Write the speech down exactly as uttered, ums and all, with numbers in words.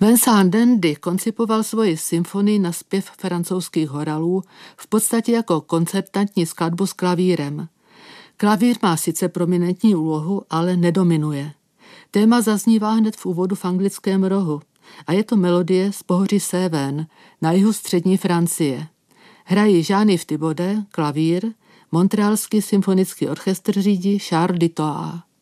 Vincent d'Indy koncipoval svoji symfonii na zpěv francouzských horalů v podstatě jako koncertantní skladbu s klavírem. Klavír má sice prominentní úlohu, ale nedominuje. Téma zaznívá hned v úvodu v anglickém rohu a je to melodie z pohoří Cévennes na jihu střední Francie. Hrají Jean-Yves Thibaudet, klavír, Montrealský symfonický orchestr řídí Charles Dutoit.